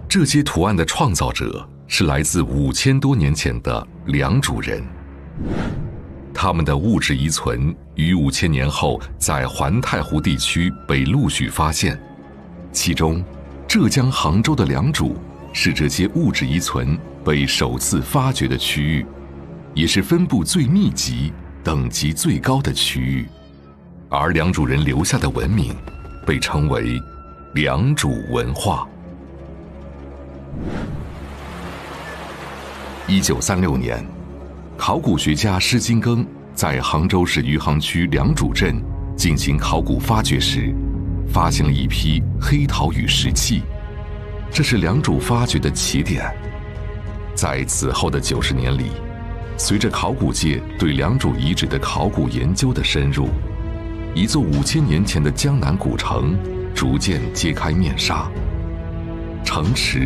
这些图案的创造者是来自5000多年前的良渚人，他们的物质遗存于5000年后在环太湖地区被陆续发现，其中浙江杭州的良渚是这些物质遗存被首次发掘的区域，也是分布最密集、等级最高的区域，而良渚人留下的文明被称为良渚文化。1936年，考古学家施金庚在杭州市余杭区良渚镇进行考古发掘时，发现了一批黑陶与石器，这是良渚发掘的起点。在此后的90年里，随着考古界对良渚遗址的考古研究的深入，一座5000年前的江南古城逐渐揭开面纱，城池